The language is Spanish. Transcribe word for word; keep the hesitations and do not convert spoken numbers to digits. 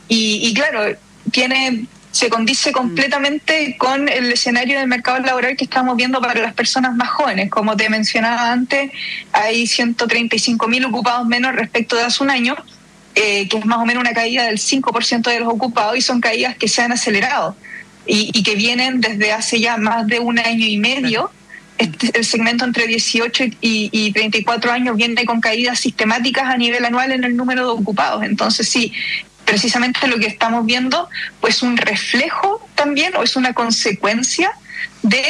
y, y claro, tiene... se condice completamente con el escenario del mercado laboral que estamos viendo para las personas más jóvenes. Como te mencionaba antes, hay ciento treinta y cinco mil ocupados menos respecto de hace un año, eh, que es más o menos una caída del cinco por ciento de los ocupados, y son caídas que se han acelerado y, y que vienen desde hace ya más de un año y medio. Este, el segmento entre dieciocho y, y treinta y cuatro años viene con caídas sistemáticas a nivel anual en el número de ocupados. Entonces sí, precisamente lo que estamos viendo pues un reflejo también, o es una consecuencia de